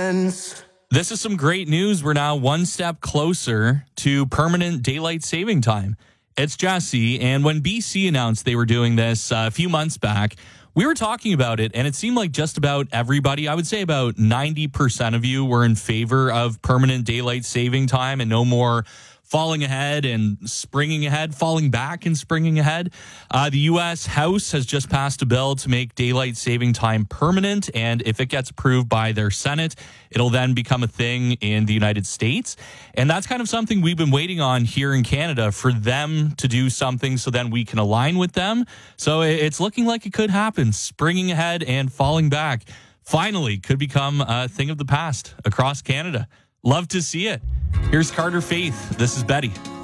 sense. This is some great news. We're now one step closer to permanent daylight saving time. It's Jesse, and when BC announced they were doing this a few months back, we were talking about it, and it seemed like just about everybody, I would say about 90% of you were in favor of permanent daylight saving time and no more falling ahead and springing ahead, falling back and springing ahead. The U.S. House has just passed a bill to make daylight saving time permanent, and if it gets approved by their Senate, it'll then become a thing in the United States. And that's kind of something we've been waiting on here in Canada, for them to do something so then we can align with them. So it's looking like it could happen. Springing ahead and falling back finally could become a thing of the past across Canada. Love to see it. Here's Carter Faith. This is Betty.